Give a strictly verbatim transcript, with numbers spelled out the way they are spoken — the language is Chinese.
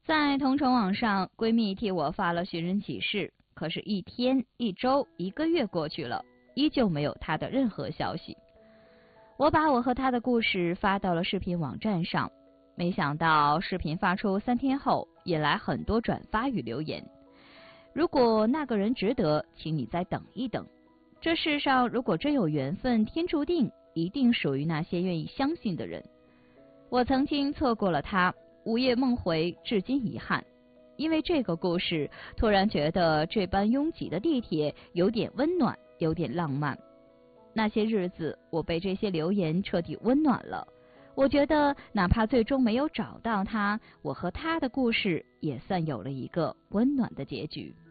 在同城网上，闺蜜替我发了寻人启事，可是，一天、一周、一个月过去了，依旧没有她的任何消息。我把我和她的故事发到了视频网站上，没想到视频发出三天后，引来很多转发与留言。如果那个人值得，请你再等一等。这世上如果真有缘分，天注定一定属于那些愿意相信的人。我曾经错过了他，午夜梦回，至今遗憾。因为这个故事，突然觉得这般拥挤的地铁有点温暖，有点浪漫。那些日子，我被这些留言彻底温暖了。我觉得，哪怕最终没有找到他，我和他的故事也算有了一个温暖的结局。